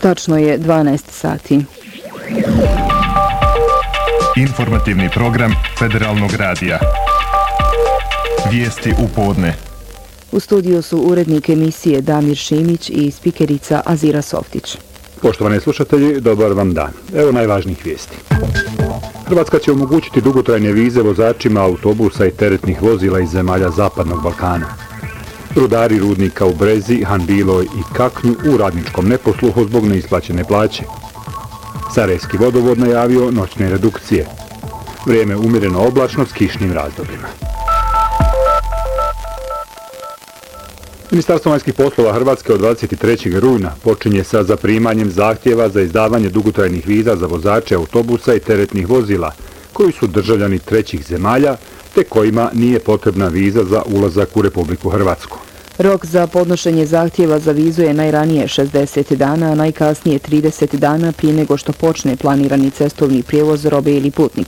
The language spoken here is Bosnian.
Tačno je 12 sati. Informativni program Federalnog radija. Vijesti u podne. U studiju su urednik emisije Damir Šimić i spikerica Azira Softić. Poštovani slušatelji, dobar vam dan. Evo najvažnijih vijesti. Hrvatska će omogućiti dugotrajne vize vozačima autobusa i teretnih vozila iz zemalja Zapadnog Balkana. Rudari rudnika u Brezi, Hanbiloj i Kaknju u radničkom neposluhu zbog neisplaćene plaće. Sarajevski vodovod najavio noćne redukcije. Vrijeme umjereno oblačno s kišnim razdobljima. Ministarstvo vanjskih poslova Hrvatske od 23. rujna počinje sa zaprimanjem zahtjeva za izdavanje dugotrajnih viza za vozače autobusa i teretnih vozila, koji su državljani trećih zemalja, te kojima nije potrebna viza za ulazak u Republiku Hrvatsku. Rok za podnošenje zahtjeva za vizu je najranije 60 dana, a najkasnije 30 dana prije nego što počne planirani cestovni prijevoz robe ili putnika.